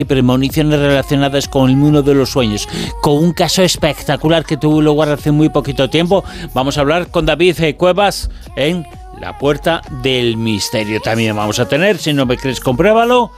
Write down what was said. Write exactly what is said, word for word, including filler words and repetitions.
premoniciones relacionadas con el mundo de los sueños, con un caso espectacular que tuvo lugar hace muy poquito tiempo. Vamos a hablar con David Cuevas en La Puerta del Misterio. También vamos a tener, si no me crees, compruébalo,